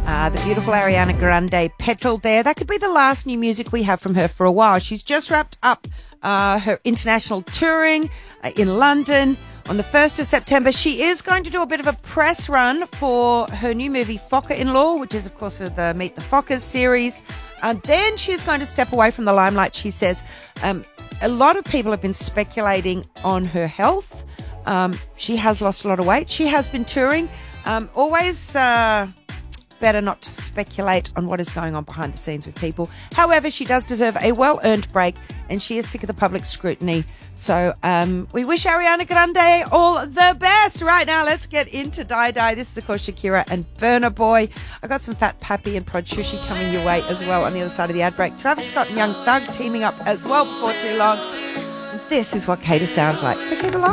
The beautiful Ariana Grande, Petrol there. That could be the last new music we have from her for a while. She's just wrapped up her international touring in London. On the 1st of September, she is going to do a bit of a press run for her new movie, Focker-in-Law, which is, of course, for the Meet the Fockers series. And then she's going to step away from the limelight, she says. A lot of people have been speculating on her health. She has lost a lot of weight. She has been touring. Always better not to speculate on what is going on behind the scenes with people. However, she does deserve a well-earned break, and she is sick of the public scrutiny. So we wish Ariana Grande all the best. Right now, let's get into Die Die. This is, of course, Shakira and Burna Boy. I got some Fat Pappy and Prod Shushi coming your way as well on the other side of the ad break. Travis Scott and Young Thug teaming up as well before too long. This is what Cater sounds like. So keep it